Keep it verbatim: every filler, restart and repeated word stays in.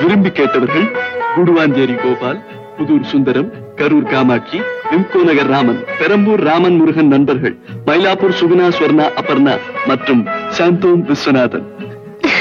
விரும்பி கேட்டவர்கள் குடுவாஞ்சேரி கோபால், புதூர் சுந்தரம், கரூர் காமாட்சி, விம்கோ நகர் ராமன், பெரம்பூர் ராமன் முருகன் நண்பர்கள், மயிலாப்பூர் சுகுணா ஸ்வர்ணா அபர்ணா மற்றும் சாந்தோம் விஸ்வநாதன்.